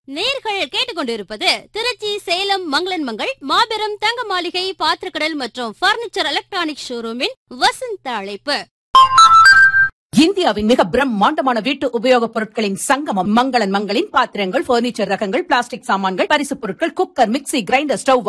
நேர்கள் கேட்டுக்கொண்டிருப்பது திருச்சி, சேலம் மங்களன் மங்கள் மாபெரும் தங்க மாளிகை, பாத்திரக்கடல் மற்றும் பர்னிச்சர் எலக்ட்ரானிக் ஷோரூமின் வசந்த அழைப்பு. இந்தியாவின் மிக பிரம்மாண்டமான வீட்டு உபயோகப் பொருட்களின் சங்கமம் மங்களன் மங்களின் பாத்திரங்கள், பர்னிச்சர் ரகங்கள், பிளாஸ்டிக் சாமான்கள், பரிசுப் பொருட்கள், குக்கர், மிக்ஸி, கிரைண்டர், ஸ்டவ்